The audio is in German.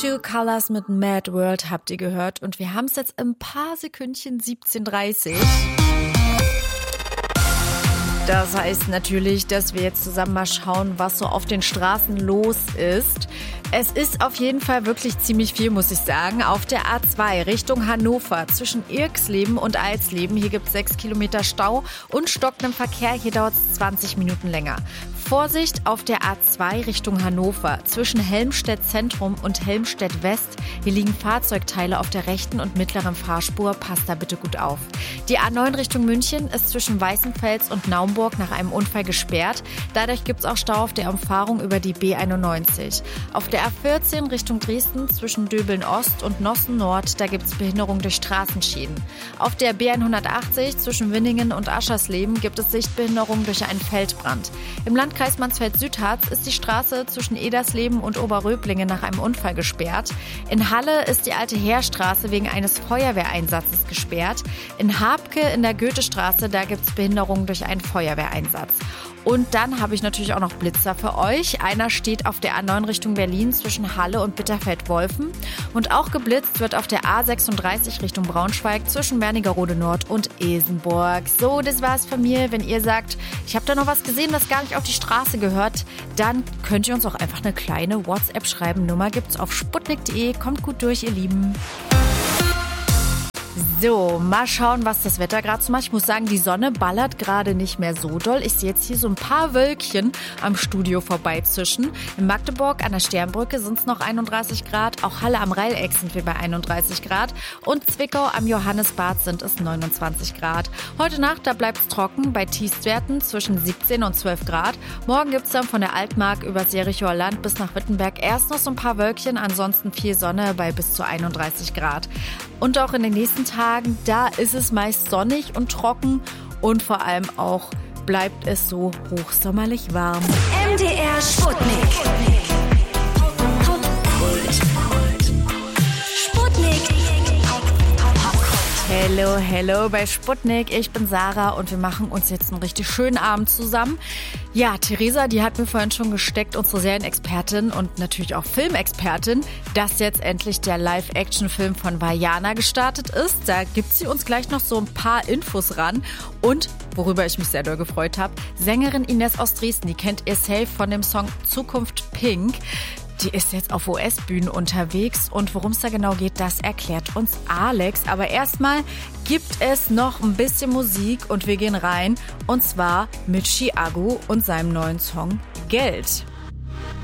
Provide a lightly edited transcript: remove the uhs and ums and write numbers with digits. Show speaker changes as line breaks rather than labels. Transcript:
True Colors mit Mad World habt ihr gehört und wir haben es jetzt in ein paar Sekündchen 17:30. Das heißt natürlich, dass wir jetzt zusammen mal schauen, was so auf den Straßen los ist. Es ist auf jeden Fall wirklich ziemlich viel, muss ich sagen. Auf der A2 Richtung Hannover zwischen Irxleben und Alsleben. Hier gibt es 6 Kilometer Stau und stockendem Verkehr. Hier dauert es 20 Minuten länger. Vorsicht auf der A2 Richtung Hannover zwischen Helmstedt Zentrum und Helmstedt West. Hier liegen Fahrzeugteile auf der rechten und mittleren Fahrspur. Passt da bitte gut auf. Die A9 Richtung München ist zwischen Weißenfels und Naumburg nach einem Unfall gesperrt. Dadurch gibt es auch Stau auf der Umfahrung über die B91. Auf der A14 Richtung Dresden zwischen Döbeln Ost und Nossen Nord, da gibt es Behinderung durch Straßenschäden. Auf der B180 zwischen Winningen und Aschersleben gibt es Sichtbehinderung durch einen Feldbrand. Im Landkreis Mansfeld-Südharz ist die Straße zwischen Edersleben und Oberröblingen nach einem Unfall gesperrt. In Halle ist die alte Heerstraße wegen eines Feuerwehreinsatzes gesperrt. In Habke in der Goethestraße, da gibt es Behinderung durch einen Feuerwehreinsatz. Und dann habe ich natürlich auch noch Blitzer für euch. Einer steht auf der A9 Richtung Berlin zwischen Halle und Bitterfeld-Wolfen. Und auch geblitzt wird auf der A36 Richtung Braunschweig zwischen Wernigerode Nord und Esenburg. So, das war's von mir. Wenn ihr sagt, ich habe da noch was gesehen, das gar nicht auf die Straße gehört, dann könnt ihr uns auch einfach eine kleine WhatsApp schreiben. Nummer gibt's auf sputnik.de. Kommt gut durch, ihr Lieben. So, mal schauen, was das Wetter gerade so macht. Ich muss sagen, die Sonne ballert gerade nicht mehr so doll. Ich sehe jetzt hier so ein paar Wölkchen am Studio vorbeizischen. In Magdeburg an der Sternbrücke sind es noch 31 Grad. Auch Halle am Reileck sind wir bei 31 Grad. Und Zwickau am Johannesbad sind es 29 Grad. Heute Nacht, da bleibt es trocken bei Tiefstwerten zwischen 17 und 12 Grad. Morgen gibt es dann von der Altmark übers Jerichoer Land bis nach Wittenberg erst noch so ein paar Wölkchen. Ansonsten viel Sonne bei bis zu 31 Grad. Und auch in den nächsten Tagen, da ist es meist sonnig und trocken und vor allem auch bleibt es so hochsommerlich warm.
MDR Sputnik. Sputnik.
Hello bei Sputnik. Ich bin Sarah und wir machen uns jetzt einen richtig schönen Abend zusammen. Ja, Theresa, die hat mir vorhin schon gesteckt, unsere Serienexpertin und natürlich auch Filmexpertin, dass jetzt endlich der Live-Action-Film von Vaiana gestartet ist. Da gibt sie uns gleich noch so ein paar Infos ran. Und, worüber ich mich sehr doll gefreut habe, Sängerin Ines aus Dresden, die kennt ihr safe von dem Song Zukunft Pink. Die ist jetzt auf US-Bühnen unterwegs und worum es da genau geht, das erklärt uns Alex. Aber erstmal gibt es noch ein bisschen Musik und wir gehen rein und zwar mit Chiago und seinem neuen Song Geld.